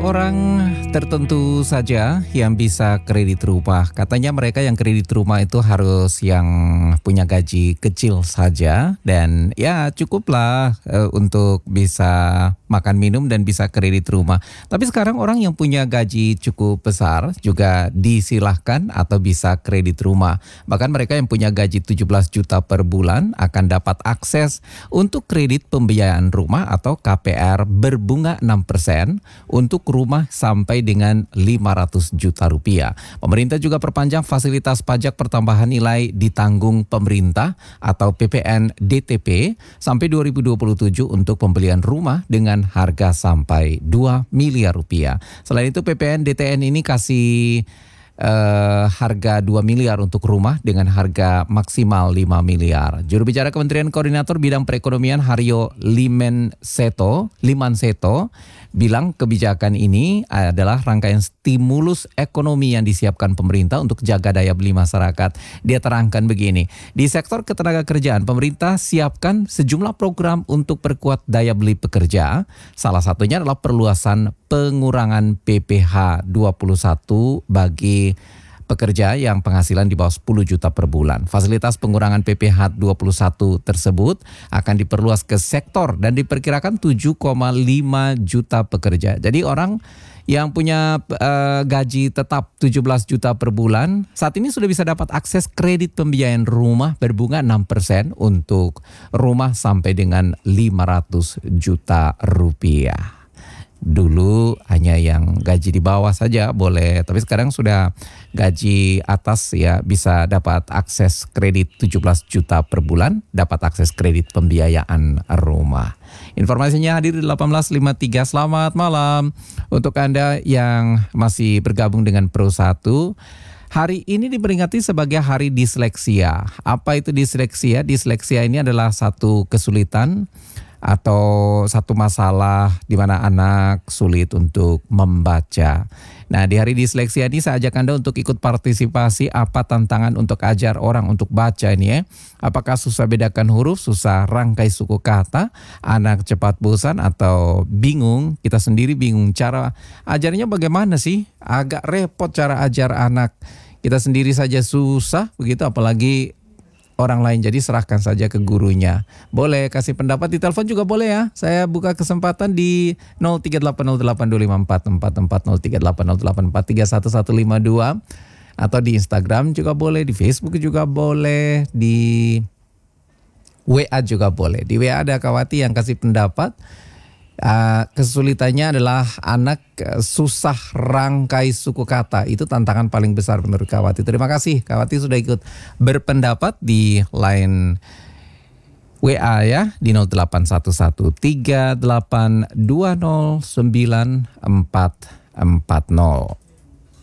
orang tertentu saja yang bisa kredit rumah. Katanya mereka yang kredit rumah itu harus yang punya gaji kecil saja dan ya cukuplah untuk bisa makan minum dan bisa kredit rumah. Tapi sekarang orang yang punya gaji cukup besar juga disilahkan atau bisa kredit rumah. Bahkan mereka yang punya gaji 17 juta per bulan akan dapat akses untuk kredit pembiayaan rumah atau KPR berbunga 6% untuk rumah sampai dengan 500 juta rupiah. Pemerintah juga perpanjang fasilitas pajak pertambahan nilai ditanggung pemerintah atau PPN DTP sampai 2027 untuk pembelian rumah dengan harga sampai 2 miliar rupiah. Selain itu PPN DTN ini kasih harga 2 miliar untuk rumah dengan harga maksimal 5 miliar. Juru bicara Kementerian Koordinator Bidang Perekonomian Haryo Limanseto bilang kebijakan ini adalah rangkaian stimulus ekonomi yang disiapkan pemerintah untuk jaga daya beli masyarakat. Dia terangkan begini, di sektor ketenagakerjaan pemerintah siapkan sejumlah program untuk perkuat daya beli pekerja. Salah satunya adalah perluasan pengurangan PPh 21 bagi pekerja yang penghasilan di bawah 10 juta per bulan. Fasilitas pengurangan PPh 21 tersebut akan diperluas ke sektor dan diperkirakan 7,5 juta pekerja. Jadi orang yang punya gaji tetap 17 juta per bulan saat ini sudah bisa dapat akses kredit pembiayaan rumah berbunga 6% untuk rumah sampai dengan 500 juta rupiah. Dulu hanya yang gaji di bawah saja boleh, tapi sekarang sudah gaji atas ya bisa dapat akses kredit 17 juta per bulan, dapat akses kredit pembiayaan rumah. Informasinya hadir di 18.53. Selamat malam untuk Anda yang masih bergabung dengan Pro 1. Hari ini diperingati sebagai Hari Disleksia. Apa itu disleksia? Disleksia ini adalah satu kesulitan atau satu masalah di mana anak sulit untuk membaca. Nah, di Hari Disleksia ini saya ajak Anda untuk ikut partisipasi apa tantangan untuk ajar orang untuk baca ini ya. Apakah susah bedakan huruf, susah rangkai suku kata, anak cepat bosan atau bingung, kita sendiri bingung cara ajarnya bagaimana sih? Agak repot cara ajar anak. Kita sendiri saja susah begitu apalagi orang lain, jadi serahkan saja ke gurunya. Boleh kasih pendapat di telepon juga boleh ya. Saya buka kesempatan di 0380825444 038084315152 atau di Instagram juga boleh, di Facebook juga boleh, di WA juga boleh. Di WA ada Kawati yang kasih pendapat. Kesulitannya adalah anak susah rangkai suku kata. Itu tantangan paling besar menurut Kawati. Terima kasih Kawati sudah ikut berpendapat di line WA ya di 081138209440.